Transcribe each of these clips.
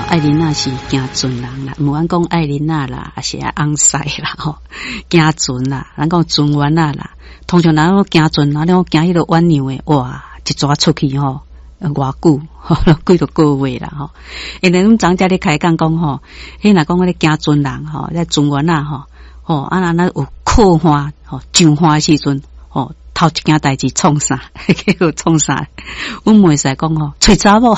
艾琳娜是行船人啦，无按讲艾琳娜啦，还是昂塞啦吼，行船啦，咱讲船员啦。通常咱行船，咱行迄个湾洋诶，哇，一抓出去吼，偌久，几个月啦吼。因为阮长家咧开讲吼，迄若讲咧行船人吼，咧船员啊吼，咱有靠岸吼，上岸时阵吼，头一件代志创啥，结果创啥，阮袂使讲吼，找查某。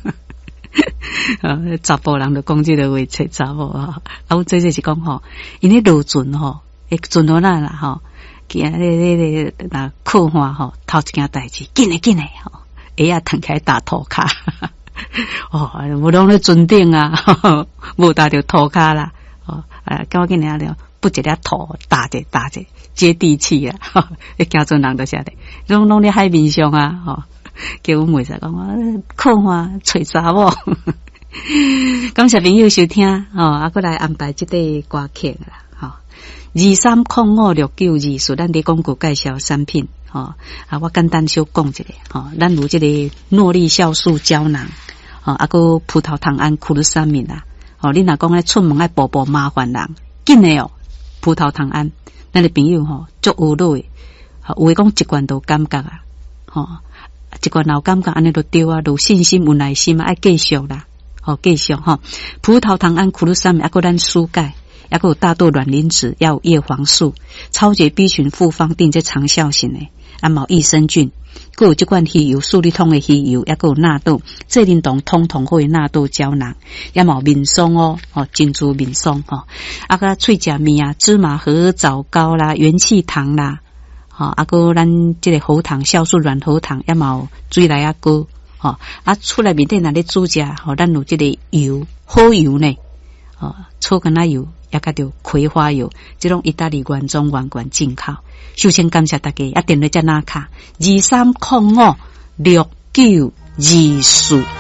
查甫人就讲这个话，找查某啊。阮这是讲吼，因为落船吼，船员啦吼，今那靠岸吼，头一件代志，紧诶吼，鞋啊脱开打涂骹，无拢咧船顶啊，无打着涂骹啦，跟我紧来了，不一粒土打者，接地气啊，行船人就是的，拢咧海面上啊，吼。叫阮袂使讲靠岸找查某，感谢朋友收听啊，过来安排这个歌曲啦230569是咱伫广告介绍产品我简单小讲一下咱有这个诺丽酵素胶囊个葡萄糖胺库鲁沙敏啦你若讲出门爱步麻烦人紧的葡萄糖胺咱的朋友足有落的有诶讲一罐都感觉啊一罐老感觉安尼就对啊，有信心有耐心爱继续啦，继续葡萄糖胺、库鲁沙米，还有咱蔬钙，还有大豆卵磷脂，要有叶黄素，超级 B 群复方定这长效型的，有益生菌，还有这款鱼油素力通的鱼油，还有纳豆，这灵动通通会纳豆胶囊，也有面霜珍珠面霜个脆甲面啊，芝麻核枣膏啦，元气糖啦。个咱这个喉糖酵素软喉糖也有水来膏出来面顶若咧煮食咱有这个油好油呢草橄榄油也甲着葵花油这种意大利原装完全进口首先感谢大家一定要再拿卡23056924